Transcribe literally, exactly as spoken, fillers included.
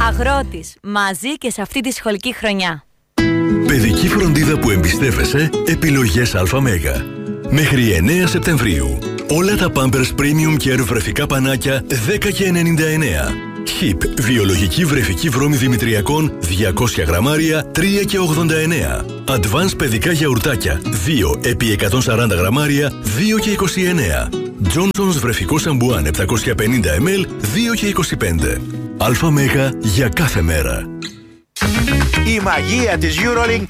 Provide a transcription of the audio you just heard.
Αγρότης, μαζί και σε αυτή τη σχολική χρονιά. Παιδική φροντίδα που εμπιστεύεσαι, επιλογές ΑΜΕΓΑ. Μέχρι εννέα Σεπτεμβρίου. Όλα τα Pampers Premium Care βρεφικά πανάκια δέκα και ενενήντα εννέα. Χιπ βιολογική βρεφική βρώμη δημητριακών διακόσια γραμμάρια τρία και ογδόντα εννέα. Advance παιδικά γιαουρτάκια δύο επί εκατόν σαράντα γραμμάρια δύο και είκοσι εννέα. Johnson's βρεφικό σαμπουάν επτακόσια πενήντα μιλιλίτρα δύο και είκοσι πέντε. ΑΜΕΓΑ για κάθε μέρα. Η μαγεία της EuroLink